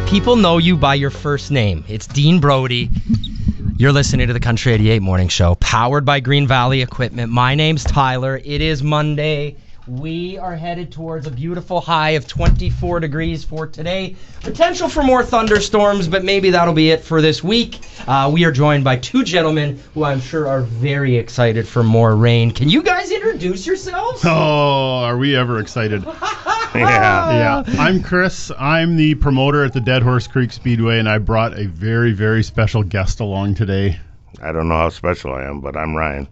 People know you by your first name. It's Dean Brody. You're listening to the Country 88 Morning Show, powered by Green Valley Equipment. My name's Tyler. It is Monday. We are headed towards a beautiful high of 24 degrees for today. Potential for more thunderstorms, but maybe that'll be it for this week. We are joined by two gentlemen who I'm sure are very excited for more rain. Can you guys introduce yourselves? Oh, are we ever excited? Yeah. I'm Chris. I'm the promoter at the Dead Horse Creek Speedway, and I brought a very, very special guest along today. I don't know how special I am, but I'm Ryan.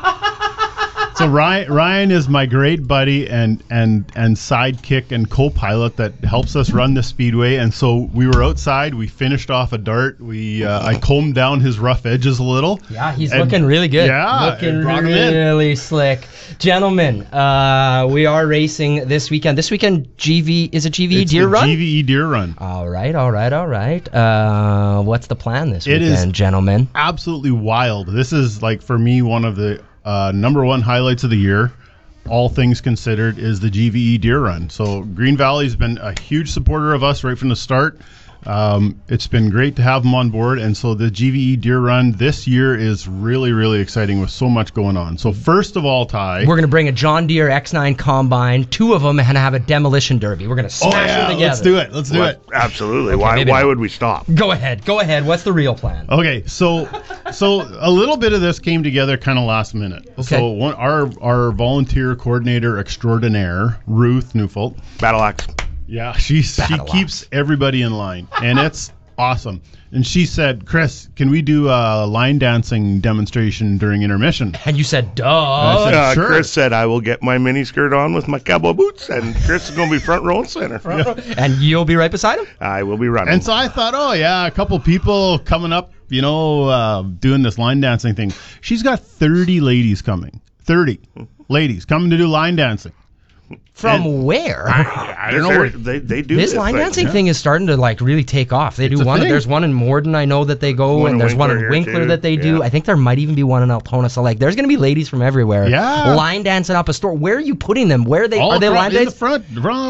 So Ryan is my great buddy and sidekick and co-pilot that helps us run the speedway. And so we were outside. We finished off a dart. I combed down his rough edges a little. Yeah, he's looking really good. Yeah, looking really slick. Gentlemen, we are racing this weekend. This weekend, is it GVE Deer Run? GVE Deer Run. All right. What's the plan this weekend, is gentlemen? Absolutely wild. This is, like, for me, one of the number one highlights of the year, all things considered, is the GVE Deer Run. So Green Valley's been a huge supporter of us right from the start. It's been great to have them on board, and so the GVE Deer Run this year is really, really exciting with so much going on. So first of all, Ty, we're going to bring a John Deere X9 combine, two of them, and have a demolition derby. We're going to smash them together. Let's do it. Absolutely. Okay, Why would we stop? Go ahead. What's the real plan? Okay, so a little bit of this came together kind of last minute. Okay. So our volunteer coordinator extraordinaire, Ruth Neufeld. Battle axe. Yeah, she keeps everybody in line, and it's awesome. And she said, Chris, can we do a line dancing demonstration during intermission? And you said, duh. I said, sure. Chris said, I will get my mini skirt on with my cowboy boots, and Chris is going to be front row and center. And you'll be right beside him? I will be running. And so I thought, a couple people coming up, doing this line dancing thing. She's got 30 ladies coming. 30 ladies coming to do line dancing. From where? I don't know where. They do this line dancing thing is starting to really take off. They do one. There's one in Morden, I know that they go, and there's one in Winkler that they do. I think there might even be one in Altona. So there's going to be ladies from everywhere. Yeah. Line dancing up a store. Where are you putting them? Where are they? Are they line dancing? In the front